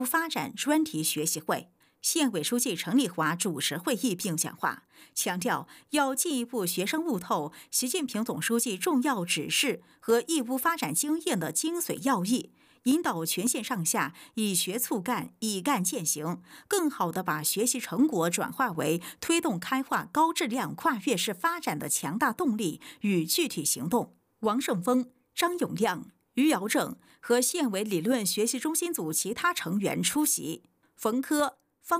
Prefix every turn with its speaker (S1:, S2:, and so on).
S1: 发展专题学习会。县委书记陈丽华主持会议并讲话，强调要进一步学生悟透习近平总书记重要指示和义乌发展经验的精髓要义，引导全县上下以学促干，以干践行，更好地把学习成果转化为推动开化高质量跨越式发展的强大动力与具体行动。王胜峰、张永亮、于尧正和县委理论学习中心组其他成员出席。冯科、